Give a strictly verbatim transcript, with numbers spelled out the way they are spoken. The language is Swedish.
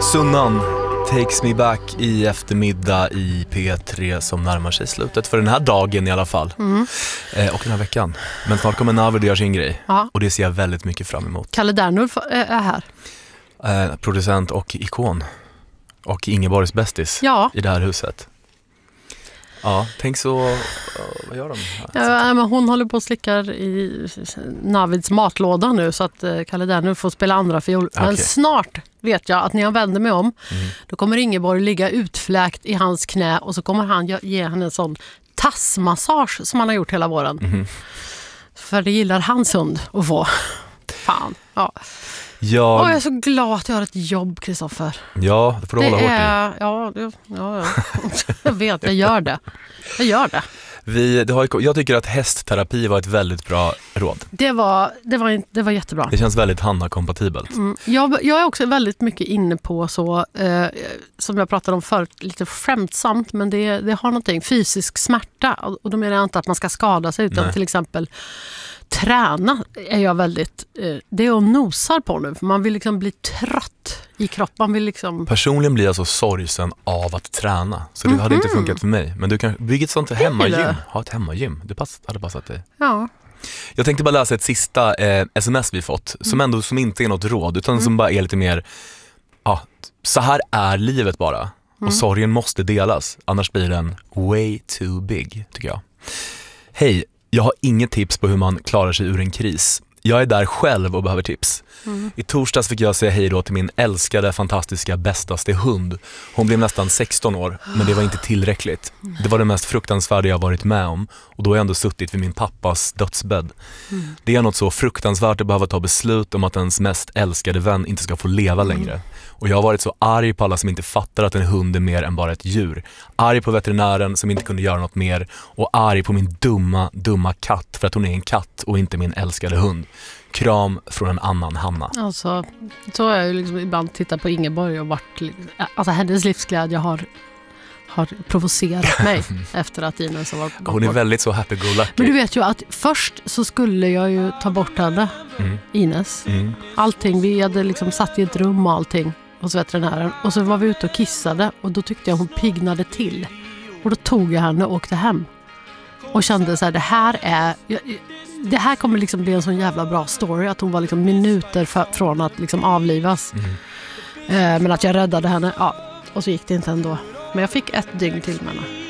Sunnan takes me back i eftermiddag i P tre som närmar sig slutet för den här dagen i alla fall. Mm. Eh, och den här veckan. Men snart kommer Navid göra sin grej. Ja. Och det ser jag väldigt mycket fram emot. Kalle Dernulf är här. Eh, producent och ikon. Och Ingeborgs bästis ja. I det här huset. Ja, tänk så... Uh, vad gör de? Ja, men hon håller på och slickar i Navids matlåda nu så att uh, Kalle Dernulf får spela andra fiol. Okay. Men snart vet jag att när jag vänder mig om mm. då kommer Ingeborg ligga utfläkt i hans knä och så kommer han ge henne en sån tassmassage som han har gjort hela våren. Mm. För det gillar hans hund att få. Fan, ja. Jag... Oh, jag är så glad att jag har ett jobb, Kristoffer. Ja, det får du det hålla är... hårt i. Ja, det... ja, ja. Jag vet, jag gör det. Jag gör det. Vi, det har, jag tycker att hästterapi var ett väldigt bra råd. Det var, det var, det var jättebra. Det känns väldigt Hanna-kompatibelt. Mm. Jag, jag är också väldigt mycket inne på så, eh, som jag pratade om förut, lite skämtsamt, men det, det har någonting, fysisk smärta. Och då menar jag inte att man ska skada sig, utan Nej. Till exempel träna är jag väldigt, eh, det är jag nosar på nu, för man vill liksom bli trött i kroppen. Man vill liksom... Personligen blir jag så sorgsen av att träna, så det mm-hmm. hade inte funkat för mig. Men du kan bygga ett sånt hemmagym. Ha ett hemmagym, det pass, hade passat dig. Ja. Jag tänkte bara läsa ett sista eh, sms vi fått, mm. som ändå som inte är något råd, utan mm. som bara är lite mer, ja, så här är livet bara. Mm. Och sorgen måste delas, annars blir den way too big, tycker jag. Hej, jag har inget tips på hur man klarar sig ur en kris. Jag är där själv och behöver tips. Mm. I torsdags fick jag säga hej då till min älskade, fantastiska, bästaste hund. Hon blev nästan sexton år, men det var inte tillräckligt. Det var det mest fruktansvärda jag varit med om. Och då har jag ändå suttit vid min pappas dödsbädd. Mm. Det är något så fruktansvärt att behöva ta beslut om att ens mest älskade vän inte ska få leva längre. Mm. Och jag har varit så arg på alla som inte fattar att en hund är mer än bara ett djur. Arg på veterinären som inte kunde göra något mer. Och arg på min dumma, dumma katt för att hon är en katt och inte min älskade hund. Kram från en annan Hanna. Alltså, så har jag ju liksom ibland tittat på Ingeborg och varit, alltså hennes livsglädje har, har provocerat mig efter att Ines har varit Hon är bort. Väldigt så happy-go-lucky. Men du vet ju att först så skulle jag ju ta bort henne, mm. Ines. Mm. Allting, vi hade liksom satt i ett rum och allting hos veterinären. Och så var vi ute och kissade och då tyckte jag hon pignade till. Och då tog jag henne och åkte hem. Och kände så här, det här är... Jag, det här kommer liksom bli en sån jävla bra story, att hon var liksom minuter för, från att liksom avlivas. Mm. Eh, men att jag räddade henne, ja, och så gick det inte ändå. Men jag fick ett dygn till med henne.